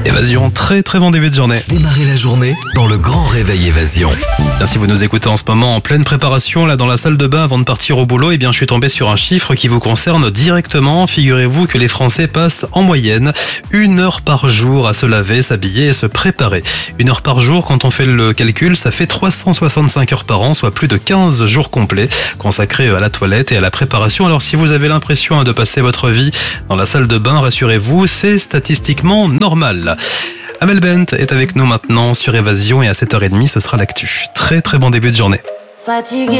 Évasion, très très bon début de journée. Démarrez la journée dans le grand réveil Évasion. Bien, si vous nous écoutez en ce moment en pleine préparation là dans la salle de bain avant de partir au boulot, je suis tombé sur un chiffre qui vous concerne directement. Figurez-vous que les Français passent en moyenne 1 heure par jour à se laver, s'habiller et se préparer. 1 heure par jour, quand on fait le calcul, ça fait 365 heures par an, soit plus de 15 jours complets consacrés à la toilette et à la préparation. Alors si vous avez l'impression de passer votre vie dans la salle de bain, rassurez-vous, c'est statistiquement normal. Amel Bent est avec nous maintenant sur Évasion et à 7h30, ce sera l'actu. Très très bon début de journée. Fatigué.